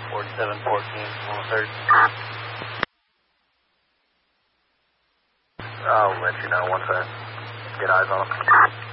4714, 130. I'll let you know once I get eyes on him.